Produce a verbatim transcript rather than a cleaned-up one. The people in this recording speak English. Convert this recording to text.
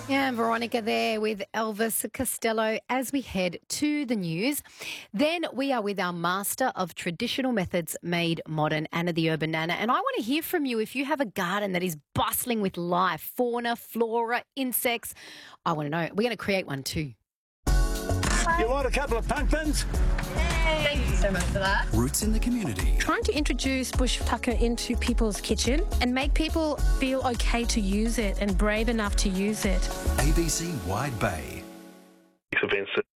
Yeah, Veronica there with Elvis Costello as we head to the news. Then we are with our master of traditional methods made modern, Anna the Urban Nana. And I want to hear from you if you have a garden that is bustling with life, fauna, flora, insects. I want to know. We're going to create one too. You want a couple of pumpkins? Thank you so much for that. Roots in the community. Trying to introduce bush tucker into people's kitchen and make people feel okay to use it and brave enough to use it. A B C Wide Bay. Events that